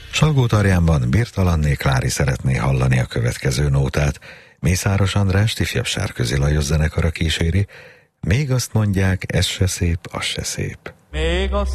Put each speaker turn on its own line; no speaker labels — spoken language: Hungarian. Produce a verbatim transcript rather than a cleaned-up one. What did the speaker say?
Salgótarjánban Birtalanné Klári szeretné hallani a következő nótát. Mészáros Andrást ifjabb Sárközi Lajos zenekara kíséri. Még azt mondják, ez se szép, az se szép.
Még azt